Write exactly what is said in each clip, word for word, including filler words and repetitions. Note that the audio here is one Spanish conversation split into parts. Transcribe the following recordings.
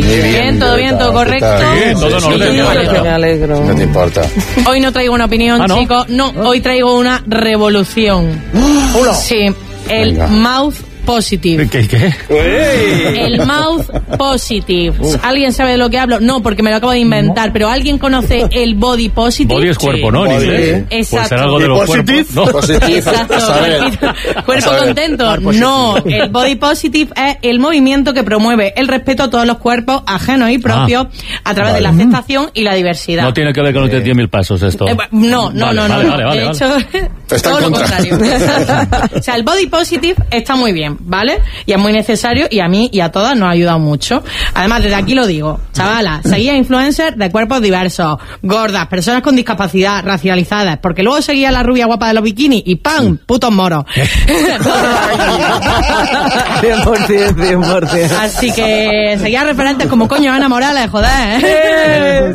bien, bien, todo bien, todo correcto. Sí, todo en orden. Me alegro. No te importa. Hoy no traigo una opinión, ¿Ah, no? chicos. No, hoy traigo una revolución. ¡Hola! Sí, el Venga. mouth positive. ¿Qué? ¿Qué? El mouth positive. ¿Alguien sabe de lo que hablo? No, porque me lo acabo de inventar, pero ¿alguien conoce el body positive? Body es cuerpo, ¿no? En Body. inglés. Exacto. Pues será algo de ¿Y los positive? cuerpos. No. Positive. Exacto. A saber. Cuerpo A saber. contento. No, el body positive es el movimiento que promueve el respeto a todos los cuerpos ajenos y propios a través de la aceptación y la diversidad. No tiene que ver con los diez mil pasos esto. Eh, no, no, Vale, no, no. vale, vale, vale, de vale. hecho, Está todo en lo contra. contrario. O sea, el body positive está muy bien, ¿vale? Y es muy necesario y a mí y a todas nos ha ayudado mucho. Además, desde aquí lo digo, chavalas, seguía influencers de cuerpos diversos, gordas, personas con discapacidad, racializadas, porque luego seguía la rubia guapa de los bikinis y ¡pam! Putos moros. cien por ciento, cien por ciento. Así que seguía referentes como coño Ana Morales, joder, ¿eh?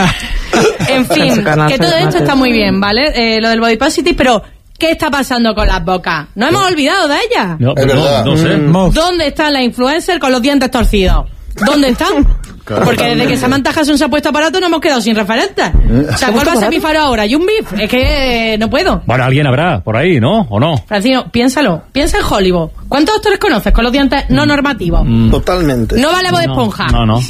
En fin, Su canal que todo se esto mate. está muy bien, ¿vale? Eh, lo del body positive, pero ¿qué está pasando con las bocas? ¿No hemos olvidado de ellas? No, Es no, verdad. no sé. ¿Dónde están las influencers con los dientes torcidos? ¿Dónde están? Claro, Porque desde totalmente. que Samantha Hudson se ha puesto aparato no hemos quedado sin referentes. O sea, ¿cuál va a ser mi faro ahora? ¿Y un beef? Es que eh, no puedo. Bueno, alguien habrá por ahí, ¿no? ¿O no? Francino, piénsalo. Piensa en Hollywood. ¿Cuántos actores conoces con los dientes no normativos? Totalmente. No vale voz de esponja. No, no. Es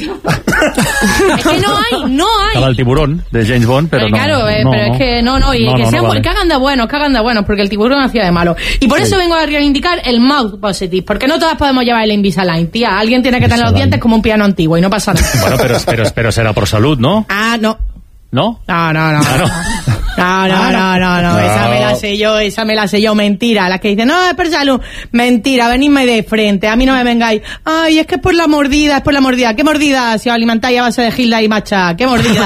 que no hay, no hay. Estaba el tiburón de James Bond, pero Eh, no. claro, eh, no, pero no. es que no, no, y No, que no, sean no bu- vale. que hagan de buenos, que hagan de buenos, porque el tiburón hacía de malo. Y por eso vengo a reivindicar el mouth positive, porque no todas podemos llevar el Invisalign, tía. Alguien tiene que tener los Invisalign. dientes como un piano antiguo y no pasa nada. Bueno, pero, pero, pero será por salud, ¿no? Ah, no. ¿No? No, no, no. Ah, no. No, no, no, no, no, No. esa me la sé yo, esa me la sé yo, mentira. Las que dicen, no, es por salud, mentira, venidme de frente, a mí no me vengáis. Ay, es que es por la mordida, es por la mordida. ¿Qué mordida si os alimentáis a base de gilda y matcha? ¿Qué mordida?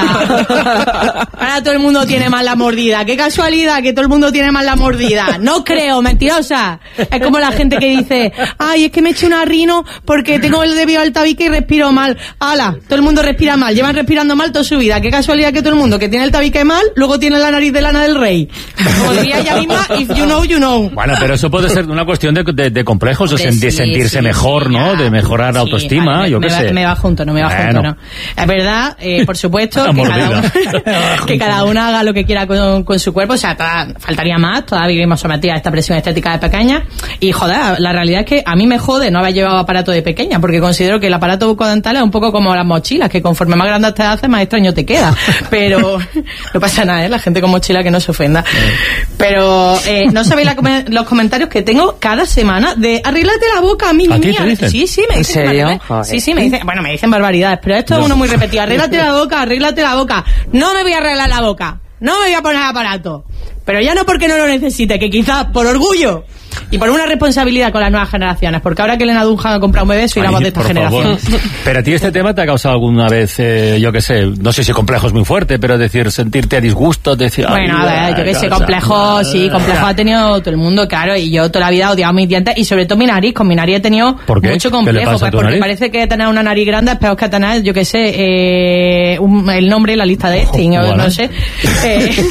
Ahora todo el mundo tiene más la mordida. Qué casualidad que todo el mundo tiene más la mordida. No creo, mentirosa. Es como la gente que dice, ay, es que me he hecho una rino porque tengo el debido al tabique y respiro mal. Ala, todo el mundo respira mal, llevan respirando mal toda su vida. Qué casualidad que todo el mundo que tiene el tabique mal, luego tiene la nariz de Lana del Rey. Como diría ella misma, if you know, you know. Bueno, pero eso puede ser una cuestión de, de, de complejos, o Hombre, sen- de sí, sentirse sí, mejor, sí, ¿no? ya. De mejorar la Sí, autoestima, vale, yo me, qué me sé. va, me va junto, no me va Bueno. junto, ¿no? Es verdad, eh, por supuesto, La que cada, mordida. uno, que cada una haga lo que quiera con, con su cuerpo, o sea, toda- faltaría más, todavía vivimos sometidas a esta presión estética de pequeña, y joder, la realidad es que a mí me jode no haber llevado aparato de pequeña, porque considero que el aparato bucodental es un poco como las mochilas, que conforme más grande te haces, más extraño te queda, pero no pasa nada, ¿eh? La gente con mochila que no se ofenda. Pero eh, no sabéis la come- los comentarios que tengo cada semana de arréglate la boca, mi ¿A ti niña. te dicen? Sí, sí, me ¿En dicen. serio? barbaridades. Joder. Sí, sí, me dicen, bueno, me dicen barbaridades, pero esto es uno muy repetido. Arréglate la boca, arréglate la boca. No me voy a arreglar la boca. No me voy a poner aparato. Pero ya no porque no lo necesite, que quizás por orgullo y por una responsabilidad con las nuevas generaciones, porque ahora que Elena Dunham ha comprado un bebé, soy la Ay, voz de esta por generación. favor. Pero a ti este tema te ha causado alguna vez, eh, yo qué sé, no sé si complejo es muy fuerte, pero decir, sentirte a disgusto, decir... Bueno, a ver, yo que sé, complejo, sí, complejo ha tenido todo el mundo, claro, y yo toda la vida he odiado mis dientes y sobre todo mi nariz, con mi nariz he tenido ¿Por qué? mucho ¿Qué le complejo, pasa a pues tu porque nariz? parece que tener una nariz grande es peor que tener, yo que sé, eh, un- el nombre, la lista de Epstein, o Bueno. no sé. Eh,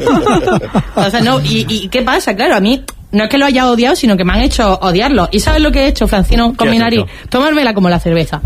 o sea, no, y, y ¿qué pasa? Claro, a mí... No es que lo haya odiado, sino que me han hecho odiarlo. ¿Y sabes lo que he hecho, Francino, con ¿Qué mi has nariz? hecho? Tomármela como la cerveza.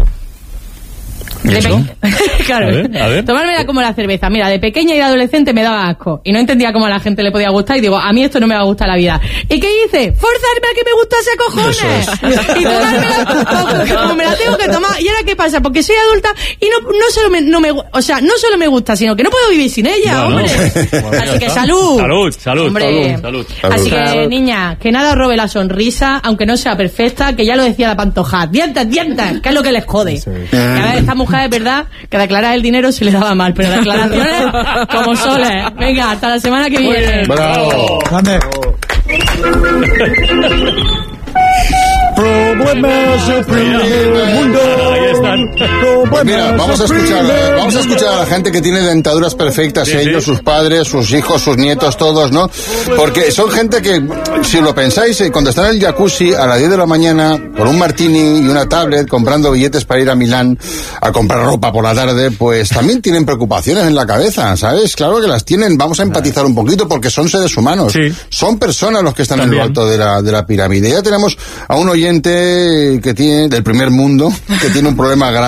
¿Y De eso? pe- claro, A ver, a ver. tomármela como la cerveza. Mira, de pequeña y de adolescente me daba asco. Y no entendía cómo a la gente le podía gustar. Y digo, a mí esto no me va a gustar la vida. ¿Y qué hice? Forzarme a que me gustase cojones. Y tomármela como me la tengo que tomar. ¿Y ahora qué pasa? Porque soy adulta y no, no solo me, no me, gu- o sea, no solo me gusta, sino que no puedo vivir sin ella, Bueno. hombre. Bueno, ya Así que está. salud. Salud, salud, Hombre. salud, salud. Así que, Salud. niña, que nada os robe la sonrisa, aunque no sea perfecta, que ya lo decía la Pantoja. Dientes, dientes, que es lo que les jode. Que a ver, esta mujer es verdad que declarar el dinero se le daba mal, pero declaraciones como soles. Venga, hasta la semana que viene. Bravo. Grande. Problemas del primer mundo. Ahí están. Pues mira, vamos a escuchar, vamos a escuchar a la gente que tiene dentaduras perfectas, Sí, ellos, sí. sus padres, sus hijos, sus nietos, todos, ¿no? Porque son gente que, si lo pensáis, eh, cuando están en el jacuzzi a las diez de la mañana, con un martini y una tablet, comprando billetes para ir a Milán a comprar ropa por la tarde, pues también tienen preocupaciones en la cabeza, ¿sabes? Claro que las tienen, vamos a empatizar un poquito porque son seres humanos. Sí. Son personas los que están También. en lo alto de la, de la pirámide. Ya tenemos a un oyente que tiene, del primer mundo, que tiene un problema grave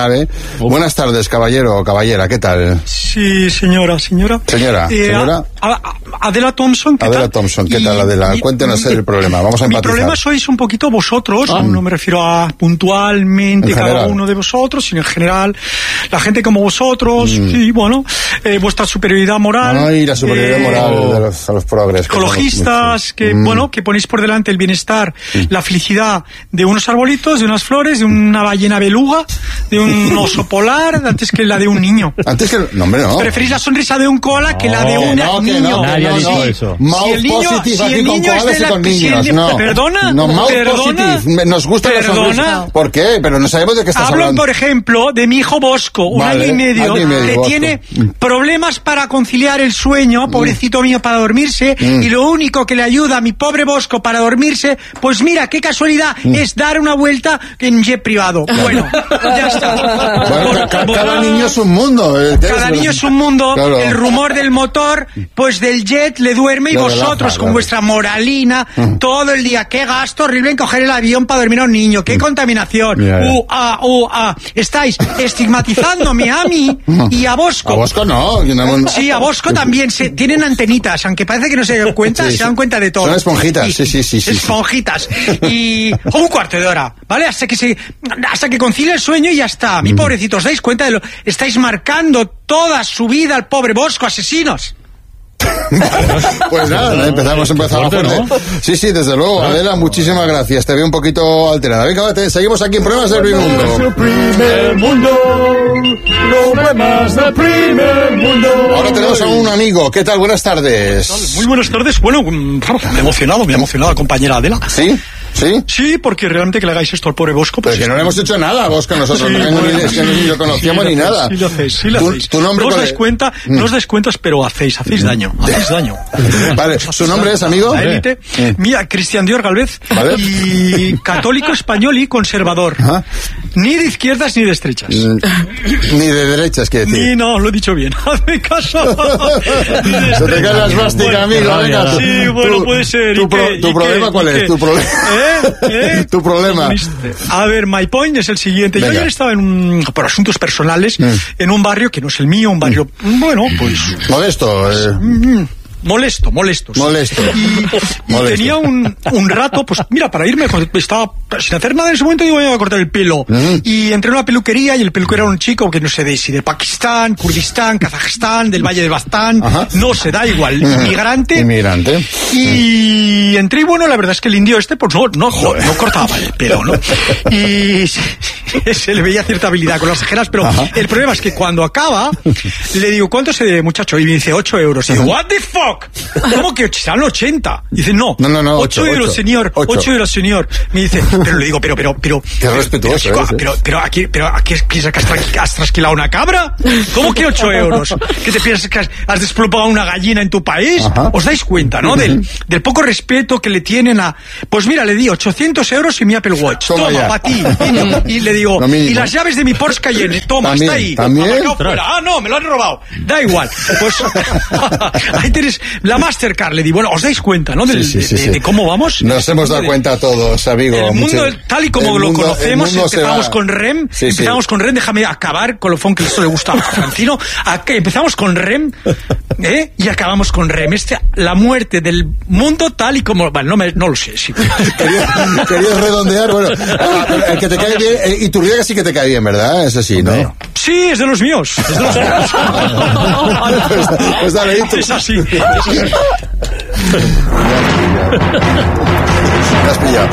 Buenas tardes, caballero o caballera, ¿qué tal? Sí, señora, señora. Señora, Eh, señora. a- a- Adela Thompson, ¿qué Adela tal? Thompson, ¿qué Y- tal, Adela? y- Cuéntenos mi- el problema, vamos a Mi empatizar. problema sois un poquito vosotros, Ah. no me refiero a puntualmente En cada general. uno de vosotros, sino en general, la gente como vosotros, Mm. y bueno, eh, vuestra superioridad moral. Ay, la superioridad eh, moral de los, a los progres. que ecologistas somos que, muchos. Mm. bueno, que ponéis por delante el bienestar, la felicidad de unos arbolitos, de unas flores, de una ballena beluga, de un oso polar, antes que la de un niño. Antes que... No, hombre, no. Preferís la sonrisa de un koala que la de Que un no, que niño. no, que Nadie ha no, dicho no. eso. Mouth Si el niño- positive si aquí el con niño es koalas de y la- con si el niños, ni- no. ¿Perdona? No, mouth ¿Perdona? positive. Nos gusta la ¿Perdona? sonrisa. ¿Por qué? Pero no sabemos de qué estás Hablo, hablando. por ejemplo, de mi hijo Bosco, un Vale, año y medio, año y medio, que Bosco. tiene problemas para conciliar el sueño, pobrecito mío, para dormirse, Mm. y lo único que le ayuda a mi pobre Bosco para dormirse, pues mira, qué casualidad, Mm. es dar una vuelta en jet privado. Bueno, ya está. Bueno, Por- ca- por- cada niño es un mundo. eh, Cada es- niño es un mundo, Claro. el rumor del motor, pues del jet le duerme y Le vosotros relaja, con claro. vuestra moralina todo el día. Qué gasto horrible en coger el avión para dormir a un niño, qué contaminación. Ya, ya. Uh, ah, uh, ah. Estáis estigmatizándome a mí y a Bosco. A Bosco no. que no- Sí, a Bosco también. Se, tienen antenitas, aunque parece que no se dan cuenta, Sí, se sí. dan cuenta de todo. Son esponjitas, Y- sí, sí, sí, sí, sí. Esponjitas. Y un cuarto de hora, ¿vale? Hasta que se, hasta que concilie el sueño y ya está. Mi pobrecito, ¿os dais cuenta de lo? Estáis marcando toda su vida al pobre Bosco, asesinos. Pues nada, empezamos, empezamos fuerte, fuerte. ¿no? Sí, sí, desde luego. Adela, muchísimas gracias. Te veo un poquito alterada. Venga, va, te- seguimos aquí en Problemas del Primer Es el Mundo. primer mundo, problemas del primer mundo. Ahora tenemos a un amigo. ¿Qué tal? Buenas tardes. Muy buenas tardes. Bueno, mm, me he emocionado, me ha emocionado la compañera Adela. ¿Sí? ¿Sí? Sí, porque realmente que le hagáis esto al pobre Bosco, pues Pero que no le hemos hecho nada a Bosco nosotros. sí, no tengo bueno, ni, es que no- ni lo conocíamos sí ni lo nada. hacéis, Sí lo hacéis, sí lo ¿Tu, hacéis. tu nombre no os cuál dais es? cuenta, no os dais cuentas, pero hacéis, hacéis daño, hacéis daño. Vale, ¿su nombre es, amigo? La élite. Mira, Cristian Dior Galvez. Vale. Y católico español y conservador. Ajá. Ni de izquierdas ni de estrechas. Mm, Ni de derechas, quiere Ni, decir. no, lo he dicho bien. Hazme caso. Ni de Se te cae estrechas. la esvástica, amigo. Bueno, Venga, Sí, tu- bueno, tu- puede ser. Tu, ¿Y pro- qué? tu ¿Y problema qué? cuál ¿Y es? qué? Tu problema. ¿Eh? ¿Eh? Tu problema. A ver, my point es el siguiente. Venga. Yo ayer estaba en un, por asuntos personales, Mm. en un barrio que no es el mío, un barrio, bueno, pues Modesto. eh, mm, molesto, molesto. sí. Molesto. Y, y Molesto. tenía un, un rato, pues mira, para irme, pues, estaba sin hacer nada en ese momento, digo, voy a cortar el pelo. Mm. Y entré en una peluquería y el peluquero era un chico que no sé de si de Pakistán, Kurdistán, Kazajistán, del Valle de Baztán, Ajá. no se da igual, inmigrante. Inmigrante. Y entré y bueno, la verdad es que el indio este, pues no, no, no cortaba el pelo, ¿no? Y se, se le veía cierta habilidad con las tijeras, pero Ajá. el problema es que cuando acaba, le digo, ¿cuánto se debe, muchacho? Y me dice, ocho euros. Y digo, ¿what the fuck? ¿Cómo que serán ochenta? Y dice, no, No, no, no, ocho ocho, euros, ocho. señor, Ocho. ocho euros, señor. Me dice, pero le digo, pero, pero, pero... Qué respetuoso pero, chico, eres, ¿eh? pero, pero aquí, pero aquí, ¿piensas que has, tra- has trasquilado una cabra? ¿Cómo que ocho euros? ¿Qué te piensas que has, has desplomado una gallina en tu país? Ajá. ¿Os dais cuenta, no? Del, del poco respeto que le tienen a... Pues mira, le di ochocientos euros y mi Apple Watch. Toma Toma, ya. para ti. Y, y le digo, Lo mínimo. y las llaves de mi Porsche Cayenne. Toma, También, está ahí. también. Aparcado fuera. Ah, no, me lo han robado. Da igual. Pues ahí tienes la Mastercard. Le di, bueno, ¿os dais cuenta, no? Del- Sí, sí, sí, de, sí. de cómo vamos. Nos hemos dado De- cuenta todos, amigo. el mundo, Mucho- el- tal y como el lo mundo- el conocemos, mundo se empezamos va. con REM, Sí, sí. empezamos con REM, déjame acabar con lo fon que esto le gusta a Francino, a que empezamos con REM, ¿eh? Y acabamos con REM, este, la muerte del mundo tal y como, bueno, no, me, no lo sé, sí. Querías, querías redondear, bueno, ah, pero el que te cae bien, eh, Iturriaga sí que te cae bien, ¿verdad? Eso sí, ¿no? Sí, es de los míos, es de los míos. pues, pues dale, Itu. Es así, es así. Me has pillado.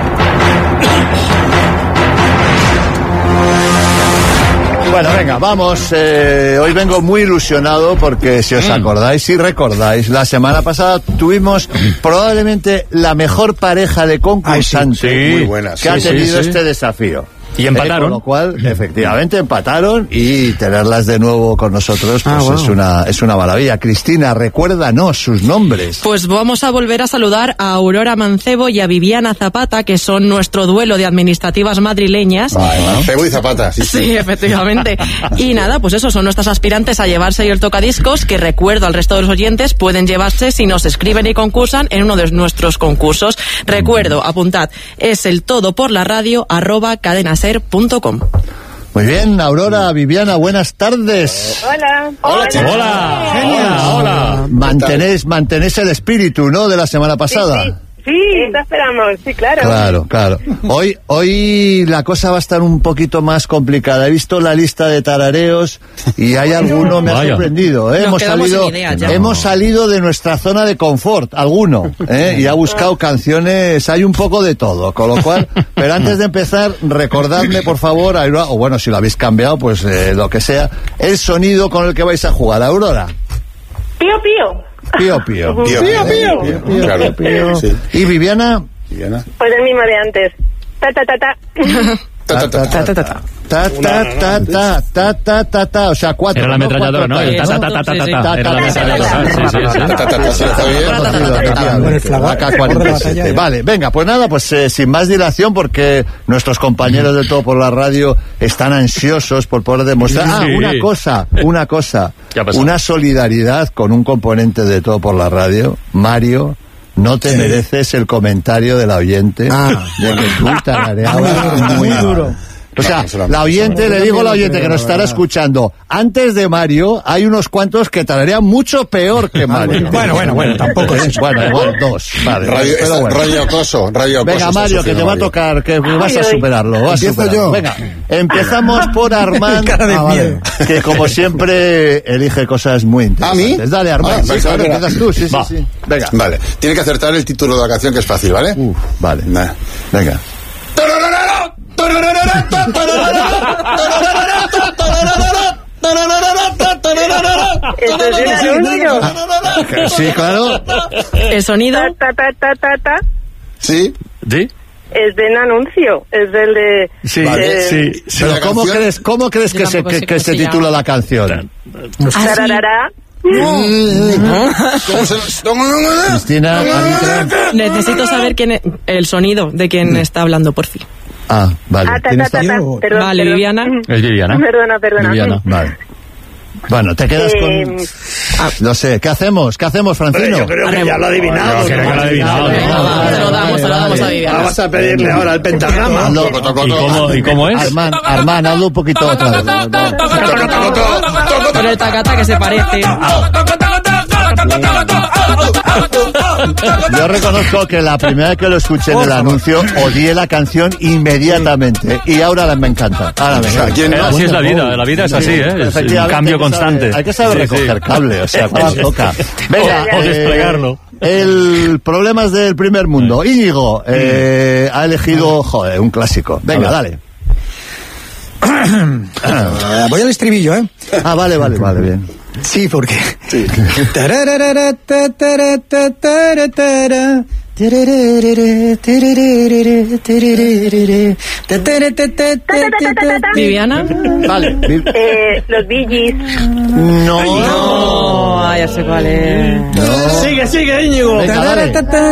Bueno, venga, vamos. eh, hoy vengo muy ilusionado porque si os acordáis, si recordáis, la semana pasada tuvimos probablemente la mejor pareja de concursantes Ay, sí, sí. Muy buena, que sí, ha sí, tenido sí. este desafío. Y empataron. Eh, con lo cual, efectivamente, empataron y tenerlas de nuevo con nosotros pues Ah, wow. es una es una maravilla. Cristina, recuérdanos sus nombres. Pues vamos a volver a saludar a Aurora Mancebo y a Viviana Zapata, que son nuestro duelo de administrativas madrileñas. Mancebo y Zapata, sí, sí. Sí, efectivamente. Y nada, pues eso, son nuestras aspirantes a llevarse hoy el tocadiscos, que recuerdo al resto de los oyentes, pueden llevarse si nos escriben y concursan en uno de nuestros concursos. Recuerdo, apuntad, es el todo por la radio arroba cadenaser punto com. Muy bien, Aurora, Viviana, buenas tardes. Hola. Hola, chicos. Hola. Hola, hola. Mantenéis, mantenéis el espíritu, ¿no?, de la semana pasada. Sí, sí. Sí, eso esperamos, sí, claro. Claro, claro. Hoy, hoy la cosa va a estar un poquito más complicada. He visto la lista de tarareos y hay alguno, me ha Vaya. sorprendido, ¿eh? Nos Hemos quedamos salido, sin idea ya. hemos salido de nuestra zona de confort, alguno, ¿eh? Y ha buscado canciones, hay un poco de todo, con lo cual, pero antes de empezar, recordadme, por favor, Aurora, o bueno, si lo habéis cambiado, pues eh, lo que sea, el sonido con el que vais a jugar, Aurora. Pío, pío. Pío, pío. Pío, Pío, pío. pío, pío, Claro. pío. Sí. ¿Y Viviana? Viviana. Pues el mismo de antes. Ta, ta, ta, ta. Ta, ta, ta, Ta, ta, ta, ta. Ta, ta, ta, ta, ta, ta, ta, ta. O sea, cuatro. Era la ¿no? ametralladora, ¿no? Cuatro, El ta, ta, ta, ta, Sí, ta, sí. ta, ta. Era la ametralladora. Sí, sí, sí. ta, ta, ta, sí, está bien. Con el flagor. Vale, venga, pues nada, pues eh, sin más dilación, porque nuestros compañeros de Todo por la Radio están ansiosos por poder demostrar. Ah, Sí. una cosa, una cosa. ¿Qué ha pasado? Una solidaridad con un componente de Todo por la Radio, Mario. No te mereces el comentario del oyente de que tú tarareabas muy duro. O sea, la oyente, le digo a la oyente que nos estará escuchando, antes de Mario hay unos cuantos que tararean mucho peor que Mario. Bueno, bueno, bueno, tampoco es eso. Bueno, igual dos, vale. Radio, pero esta- bueno. radio acoso, radio acoso. Venga, está Mario, que sufriendo te va a Mario. tocar, que vas a superarlo. Vas a Empiezo superarlo. yo. Venga, empezamos por Armand, Cara de Ah, vale. miedo. que como siempre elige cosas muy ¿A mí? interesantes. Dale, Armand. Ah, sí, pensaba claro, que era- empiezas tú, sí, sí, Va. sí. Venga. Vale, tiene que acertar el título de la canción, que es fácil, ¿vale? Uf, vale. Nah. Venga. Esto es un anuncio. Sí, claro. El sonido. Ta, ta, ta, ta, ta. ¿Sí? ¿Sí? Es de un anuncio. Es del de... Sí, de- sí. Pero la ¿cómo canción- crees, cómo crees Yo que se, tampoco que, sé que cómo se se titula llama. la canción? Tararara. ¿Cómo se...? Cristina, Anitra. Necesito saber quién es- el sonido de quien está hablando, por fin. Ah, vale. Ah, ta, ta, ¿Tienes ta, ta. tallo? Perdón, Vale, perdón. Viviana. Es Viviana. Perdona, perdona. Viviana. Vale. Bueno, te quedas Eh, con... No sé, ¿qué hacemos? ¿Qué hacemos, Francino? Yo creo que ya lo ha adivinado. No, que no lo ha adivinado, Venga, no. va, se lo damos, se lo damos a Viviana. Vamos a pedirle ahora el pentagrama. Hazlo- Toco, toco, ¿Y toco. cómo, ¿Y cómo es? Armand, Armand, hazlo un poquito otra vez. Con el tacata que se parece. Yo reconozco que la primera vez que lo escuché en el anuncio odié la canción inmediatamente y ahora la- me encanta. Ahora me encanta. ¿quién no? Así es la vida, la vida es así, ¿eh? Es un Efectivamente, cambio hay que saber- constante. Hay que saber Sí, sí. recoger cable, o sea, cuando toca. Venga, O- o desplegarlo. El problemas del primer mundo. Íñigo eh, ha elegido, joder, un clásico. Venga, dale. Eh, Voy al estribillo, ¿eh? Ah, vale, vale, vale, bien. Sí, porque. Sí. Tararara, ta, tara, ta, tara, tara. Tererere, tererere, tererere, ta, tara, ta, ta, ta, ta, ta, ta. Viviana. Vale. Vi- Eh, los Bee Gees. No. No, ah, ya sé cuál es. Sigue, sigue, Íñigo. Venga, dale.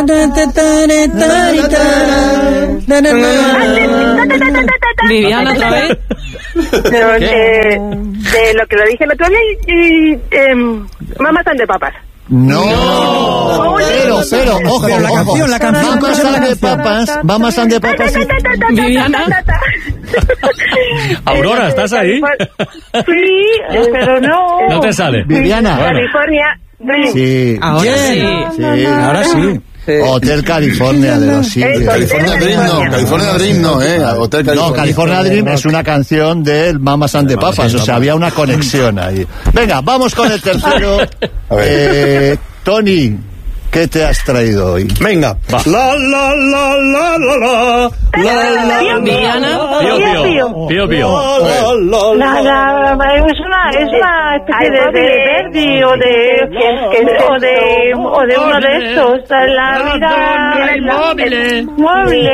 Viviana, otra vez. Pero, eh, de lo que lo dije el otro día y... y em, Mamas and the Papas. No. Pero, pero, ojo, Pero la ojo. canción, la canción, ¿cómo Mamas se llama and la the canción? papas, mamas and the papas. Viviana. Aurora, ¿estás ahí? Sí, pero no. No te sale. Viviana. California. Sí. Ahora sí. Sí. Ahora sí. Hotel California de los Sirius. California Dream no, California Dream no, ¿eh? Hotel California. No, California Dream es una canción del Mamas and the Papas, o sea, había una conexión ahí. Venga, vamos con el tercero. A ver. Eh, Tony, ¿qué te has traído hoy? Venga. La, la, la, la, la, la. La, la, Viviana. Pío, pío. Pío, pío. La, la, es una, es una especie de, de Verdi o de, que- o de, o de uno de estos. La vida, el móvil, móvil,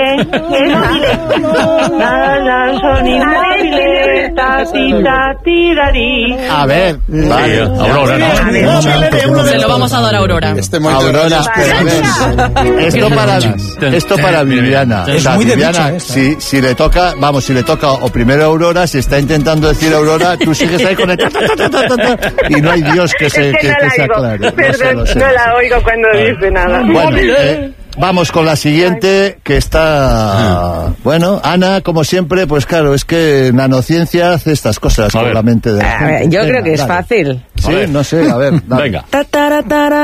la, la, son inmóviles, ta, ti, ta, ti, ra, ri. A ver, vale. Aurora, ¿no? Se lo vamos a dar a Aurora. Este momento de Aurora, radio pero a ver, esto para, esto para Viviana. Es O sea, muy de Viviana, bicho esta. si, si le toca, vamos, si le toca o primero Aurora, si está intentando decir Aurora, tú sigues ahí con el ta, ta, ta, ta, ta, ta, y no hay Dios que se, Es que que, no que la se oigo, aclare. No sé, perdón, no sé, no no sé. la oigo cuando dice nada. Bueno, eh, Vamos con la siguiente, que está... Bueno, Ana, como siempre, pues claro, es que nanociencia hace estas cosas con la mente de la A ver, gente. yo Venga, creo que es dale. fácil. Sí, no sé, a ver, dale. Venga. Ta, tara, tara.